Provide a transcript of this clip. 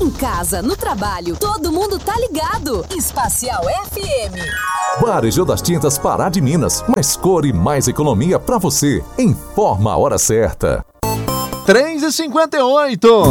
Em casa, no trabalho, todo mundo tá ligado. Espacial FM. Varejão das Tintas Pará de Minas. Mais cor e mais economia pra você. Informa a hora certa. 3h58.